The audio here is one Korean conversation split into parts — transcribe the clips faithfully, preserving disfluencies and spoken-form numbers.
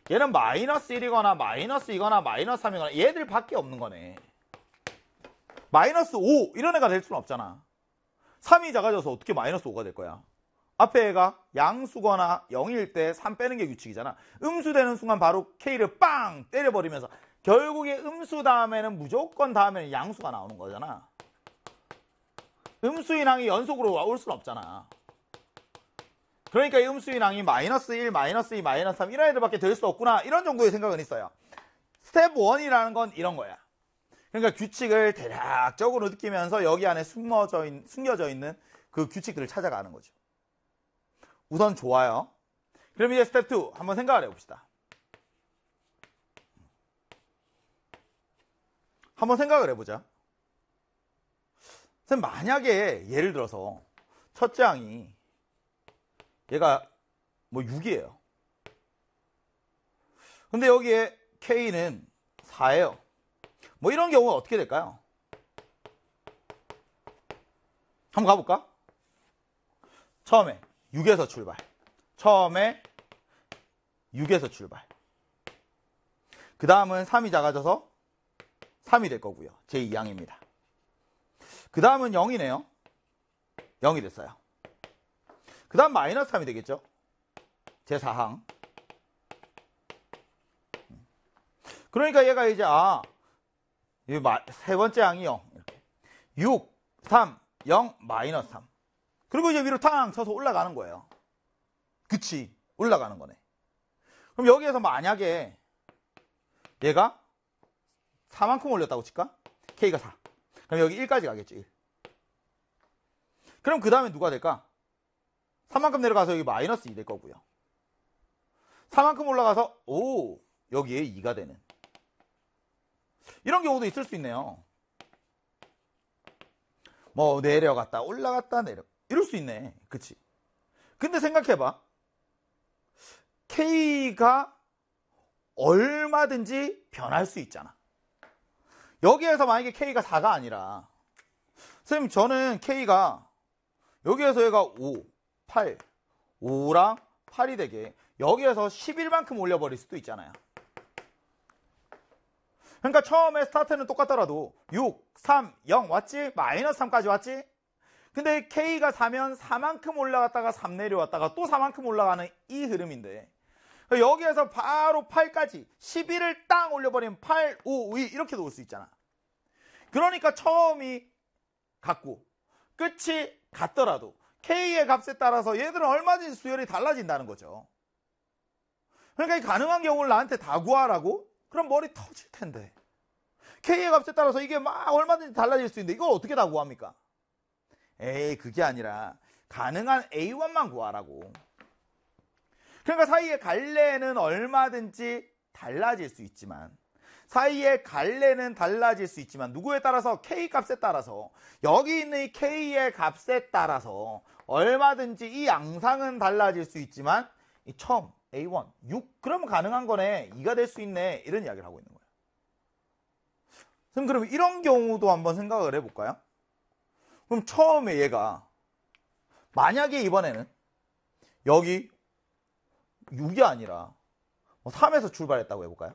얘는 마이너스 일이거나 마이너스 이거나 마이너스 삼이거나 얘들밖에 없는 거네. 마이너스 오 이런 애가 될 수는 없잖아. 삼이 작아져서 어떻게 마이너스 오가 될 거야. 앞에 애가 양수거나 영일 때 삼 빼는 게 규칙이잖아. 음수 되는 순간 바로 K를 빵 때려버리면서 결국에 음수 다음에는 무조건 다음에는 양수가 나오는 거잖아. 음수인항이 연속으로 올 수는 없잖아. 그러니까 이 음수인항이 마이너스 일, 마이너스 이, 마이너스 삼 이런 애들밖에 될 수 없구나. 이런 정도의 생각은 있어요. 스텝 일이라는 건 이런 거야. 그러니까 규칙을 대략적으로 느끼면서 여기 안에 숨어져 있, 숨겨져 있는 그 규칙들을 찾아가는 거죠. 우선 좋아요. 그럼 이제 스텝 이 한번 생각을 해봅시다. 한번 생각을 해보자. 선생님 만약에 예를 들어서 첫째 항이 얘가 뭐 육이에요. 근데 여기에 K는 사예요. 뭐 이런 경우는 어떻게 될까요? 한번 가볼까? 처음에 육에서 출발. 처음에 육에서 출발. 그 다음은 삼이 작아져서 삼이 될 거고요. 제이 항입니다. 그 다음은 영이네요. 영이 됐어요. 그 다음 마이너스 삼이 되겠죠. 제사 항. 그러니까 얘가 이제 아, 세 번째 항이 영. 이렇게. 육, 삼, 영, 마이너스 삼. 그리고 이제 위로 탕 쳐서 올라가는 거예요. 그치. 올라가는 거네. 그럼 여기에서 만약에 얘가 사만큼 올렸다고 칠까? K가 사. 그럼 여기 일까지 가겠죠. 일. 그럼 그 다음에 누가 될까? 삼만큼 내려가서 여기 마이너스 이 될 거고요. 사만큼 올라가서 오 여기에 이가 되는 이런 경우도 있을 수 있네요. 뭐 내려갔다 올라갔다 내려 이럴 수 있네. 그치? 근데 생각해봐. K가 얼마든지 변할 수 있잖아. 여기에서 만약에 K가 사가 아니라 선생님 저는 K가 여기에서 얘가 오, 팔, 오랑 팔이 되게 여기에서 십일만큼 올려버릴 수도 있잖아요. 그러니까 처음에 스타트는 똑같더라도 육, 삼, 영 왔지? 마이너스 삼까지 왔지? 근데 K가 사면 사만큼 올라갔다가 삼 내려왔다가 또 사만큼 올라가는 이 흐름인데 여기에서 바로 팔까지 십일을 땅 올려버리면 팔, 오, 이 이렇게 놓을 수 있잖아. 그러니까 처음이 같고 끝이 같더라도 K의 값에 따라서 얘들은 얼마든지 수열이 달라진다는 거죠. 그러니까 이 가능한 경우를 나한테 다 구하라고? 그럼 머리 터질 텐데. K의 값에 따라서 이게 막 얼마든지 달라질 수 있는데 이걸 어떻게 다 구합니까? 에이 그게 아니라 가능한 에이 원만 구하라고. 그러니까 사이의 갈래는 얼마든지 달라질 수 있지만 사이의 갈래는 달라질 수 있지만 누구에 따라서? K 값에 따라서 여기 있는 이 K의 값에 따라서 얼마든지 이 양상은 달라질 수 있지만 이 처음 에이 원, 육 그러면 가능한 거네. 이가 될 수 있네. 이런 이야기를 하고 있는 거예요. 그럼 그럼 이런 경우도 한번 생각을 해볼까요? 그럼 처음에 얘가 만약에 이번에는 여기 육이 아니라 뭐 삼에서 출발했다고 해볼까요?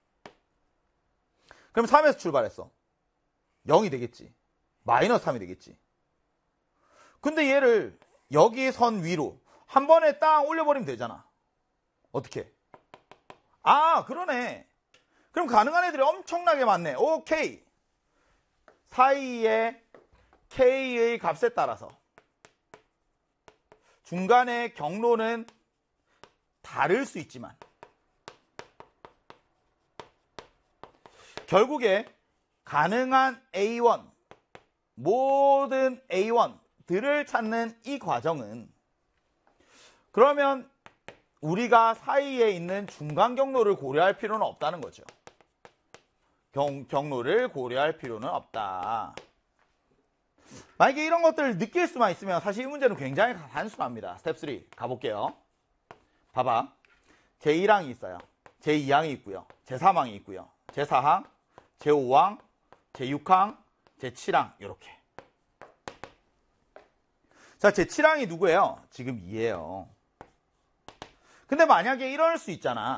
그럼 삼에서 출발했어. 영이 되겠지. 마이너스 삼이 되겠지. 근데 얘를 여기 선 위로 한 번에 딱 올려버리면 되잖아. 어떻게? 아 그러네. 그럼 가능한 애들이 엄청나게 많네. 오케이. 사이에 K의 값에 따라서 중간의 경로는 다를 수 있지만 결국에 가능한 에이 원, 모든 에이 원들을 찾는 이 과정은 그러면 우리가 사이에 있는 중간 경로를 고려할 필요는 없다는 거죠. 경, 경로를 고려할 필요는 없다. 만약에 이런 것들을 느낄 수만 있으면 사실 이 문제는 굉장히 단순합니다. 스텝 삼 가볼게요. 봐봐. 제일 항이 있어요. 제이 항이 있고요. 제삼 항이 있고요. 제사 항, 제오 항, 제육 항, 제칠 항 이렇게. 자, 제칠 항이 누구예요? 지금 이예요. 근데 만약에 이럴 수 있잖아.